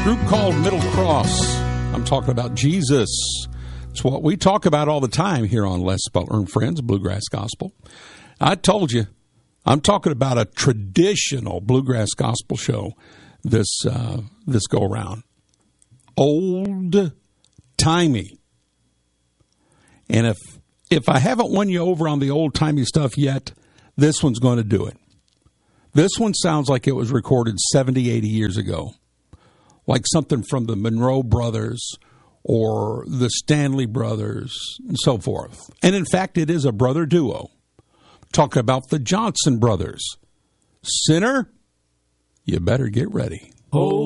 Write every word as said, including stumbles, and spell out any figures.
Group called Middle Cross. I'm talking about Jesus. It's what we talk about all the time here on Les Butler and Friends, Bluegrass Gospel. I told you, I'm talking about a traditional bluegrass gospel show this uh, this go around. Old timey. And if if I haven't won you over on the old timey stuff yet, this one's going to do it. This one sounds like it was recorded seventy, eighty years ago. Like something from the Monroe Brothers or the Stanley Brothers and so forth. And in fact, it is a brother duo. Talking about the Johnson Brothers. Sinner, you better get ready. Oh.